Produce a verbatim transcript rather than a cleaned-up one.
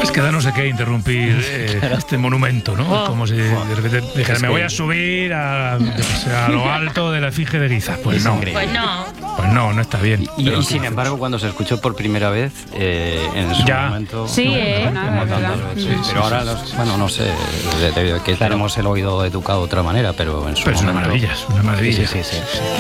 Es que da no sé qué interrumpir eh, este monumento, ¿no? Como si de repente dijera, me voy a subir a, a lo alto de la efigie de Guiza. Pues no. Pues no. Pues no, no está bien. Y, y sin embargo, cuando se escuchó por primera vez, eh, en su ya. momento... Sí, ¿eh? Como tantas veces. Sí, pero ahora, los, bueno, no sé, de, de, que claro. tenemos el oído educado de otra manera, pero en su pero momento... es una maravilla, es una maravilla. Sí, sí, sí.